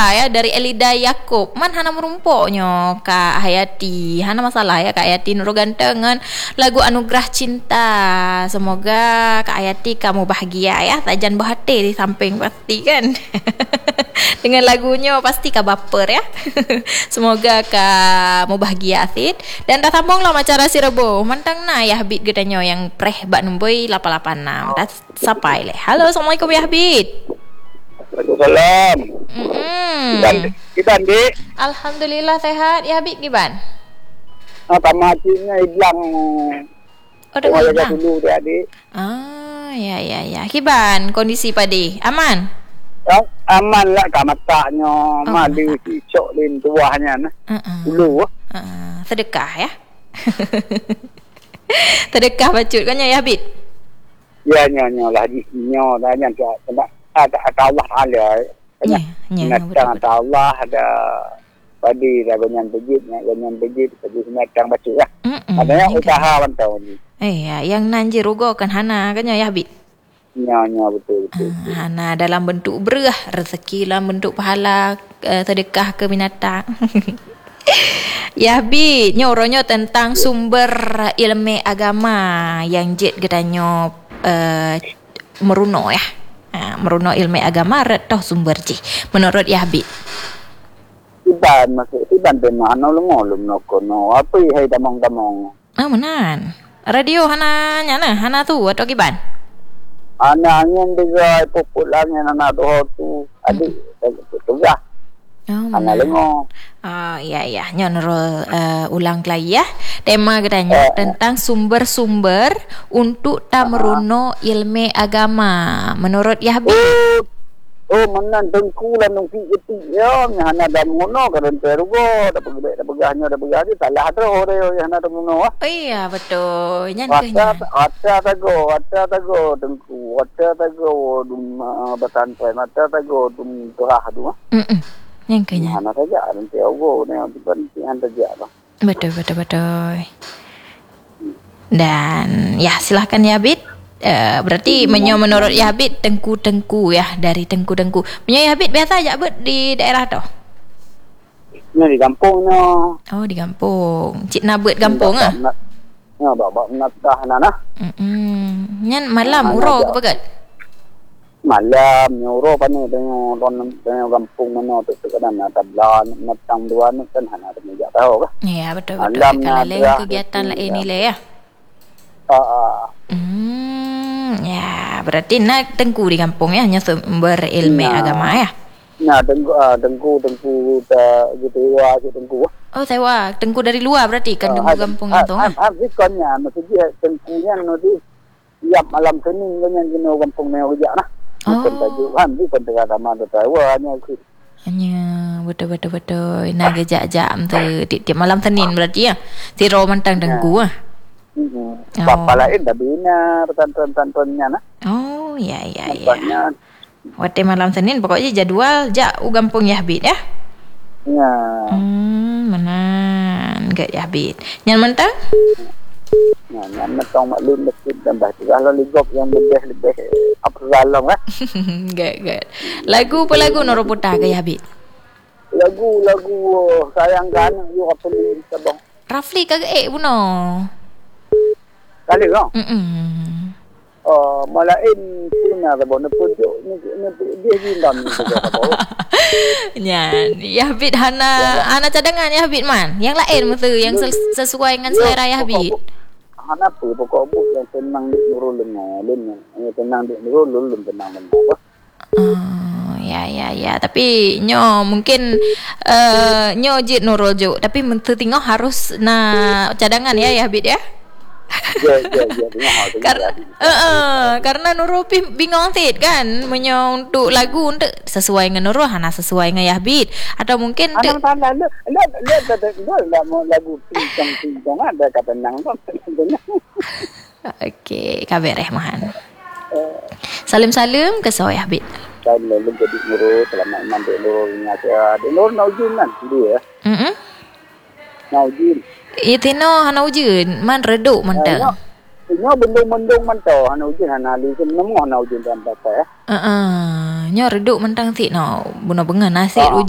sedekah ya dari Elida Yaakob. Man hana merumpoknya Kak Hayati. Hana masalah ya Kak Hayati Nurul gantengan lagu Anugerah Cinta. Semoga Kak Hayati kamu bahagia ya. Tajan berhati di samping pasti kan. Dengan lagunya pasti Kak baper ya. Semoga kamu bahagia Asid. Dan dah sambung lah acara si Rebo. Mantang na ya Habib gedanya yang preh bak nomboi 886. Dah sampai leh. Halo, Assalamualaikum ya Habib. Waalaikumsalam. Kita Dik. Alhamdulillah sehat ya Habib Giban. Tamatinya hilang. Oh, dah hilang dulu dia Dik. Ya. Kiban kondisi padi aman? Ya, aman lah kat matanya. Madi cicok lin tuahnya nah. Dulu. Sedekah ya. Sedekah bacut kan ya Habib? Ya nyo lah di nyo dah yang ada Allah Taala. Datang Allah ada padi dah gonyan pejit padi sematang bacut lah. Adanya usaha pantau ni. Yang nanji rugo kan hana kan ya Habib? Nyo betul. Hana dalam bentuk berah, rezeki dalam bentuk pahala, sedekah ke binatang. Ya Habib, nyoronyo tentang sumber ilmu agama yang jet gedanyo meruno ya. Meruno ilmu agama retoh sumber je. Menurut ya Habib. Iban mana lengolum nokono. Apa hai damong-damong. Menan. Radio hana nyana hana tu atau giban? Ana angin juga populangnya anak tu adik tu ya. Ana lengo. Ya nyorol ulang lagi ya. Tema gedanya tentang sumber-sumber untuk meruno ilmu agama. Menurut ya Habib. Menan tengkulan nung kiti ya hana da mono kan terugo da pegahnya salah tu ore yang hana da mono. Iya betul. Nyan Atta tago tengku dum pesantren atta tago dum turah tu. Yang kenya. Hana saja nanti aku ni penting saja lah. Betul. Dan ya silahkan ya Habib. Berarti menurut ya Habib tengku ya dari tengku. Menyo ya Habib biasa aja bet di daerah tu. Ni di kampung no. Oh di kampung. Cik nabet kampung ah. Ya bab natah nana. Nyan malam uro ke pegat? Malam nyuro pani dengan kampung mana tu kadang tablan matang dua ni kan hana ada meja tahu bah. Ya betul. Kalau lain kegiatan lain ni le ya. Ya, berarti nak tengku di kampung ya, hanya sumber ilmu agama ya. Nah, tengku gitu wah tengku. Oh, sewa tengku dari luar berarti kan tengku kampung itu ah. Habiskannya maksudnya tengkunya nanti tiap malam Senin kan yang kampung neo kerja nah. Bukan tajuan, bukan tengah taman tawanya tu. Hanya betul. Nak gejak-jam tu tiap malam Senin berarti ya. Tiro mantang tengku ah. Bapa lain dah bina pertantuan-tantuannya nah. Oh ya. Waktu malam Senin pokoknya jadwal kampung ya Habib ya. Ya. Menan gak ya Habib. Nyan mentang? Nyan mentang maklum masjid dan bahasa kalau ligop yang lebih apa galong ah. Gak. Lagu noro putar ke ya Habib? Lagu sayangkan you apa ni sabang. Rafli kagak buno. Kali kan? Malain punya sabang pujuk ni dia jindam ni sabang. Nyan, ya Habib hana cadangan ya Habib man. Yang lain mesti yang sesuai dengan selera ya Habib. Hana apa pokok yang tenang di nurulun yang tenang di nurulun tenang apa. Ya. Tapi nyo mungkin nyo jit nurul jo. Tapi mesti tengok harus cadangan ya Habib ya. Ya. Karena Nurul bingung tit kan untuk lagu untuk sesuai dengan Nurul hana sesuai dengan Yahbid atau mungkin ada lagu pincang ada kata nang okey kabar Rahman salim ke so Yahbid salim jadi Nurul selamat mandek Nurul ngaja Nurul naujin kan dia naujin itino hana ujun man reduk mentang. Nyo bendung mentau hana ujun hana li semnemu hana ujun dan apa ya. Nyo reduk mentang sik no. Buna bengan nasi